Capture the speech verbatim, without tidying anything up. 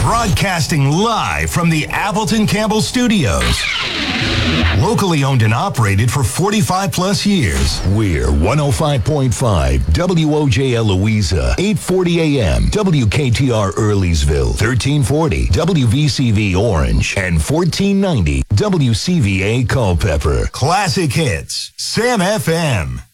Broadcasting live from the Appleton Campbell Studios. Locally owned and operated for forty-five plus years. We're one oh five point five W O J L Louisa, eight forty A M, W K T R Earlysville, thirteen forty W V C V Orange, and fourteen ninety W C V A Culpeper. Classic hits, Sam F M.